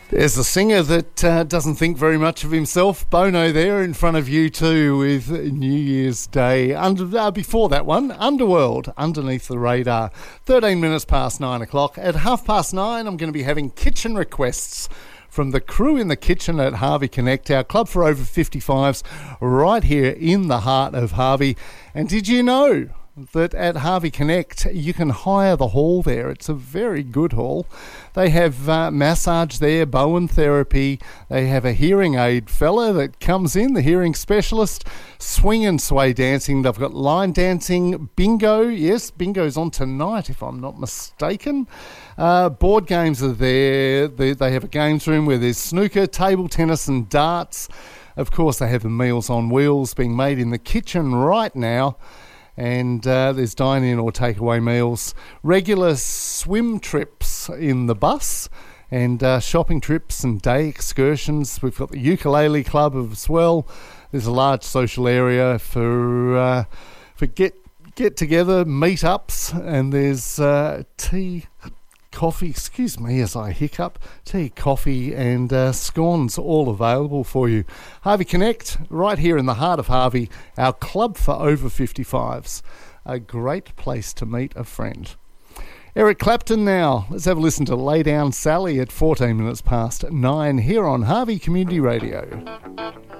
There's a singer that doesn't think very much of himself. Bono there in front of you too with New Year's Day. Before that one, Underworld, Underneath the Radar. 13 minutes past 9 o'clock. At 9:30, I'm going to be having kitchen requests from the crew in the kitchen at Harvey Connect, our club for over 55s, right here in the heart of Harvey. And did you know that at Harvey Connect you can hire the hall there? It's a very good hall. They have massage there, Bowen therapy. They have a hearing aid fella that comes in, the hearing specialist. Swing and sway dancing. They've got line dancing, bingo. Yes, bingo's on tonight if I'm not mistaken. Board games are there. They have a games room where there's snooker, table tennis and darts. Of course, they have the Meals on Wheels being made in the kitchen right now. And there's dine-in or takeaway meals, regular swim trips in the bus, and shopping trips and day excursions. We've got the ukulele club as well. There's a large social area for get-together, meet-ups, and there's tea, coffee, excuse me as I hiccup, tea, coffee and scones all available for you. Harvey Connect, right here in the heart of Harvey, our club for over 55s. A great place to meet a friend. Eric Clapton now. Let's have a listen to Lay Down Sally at 14 minutes past 9 here on Harvey Community Radio.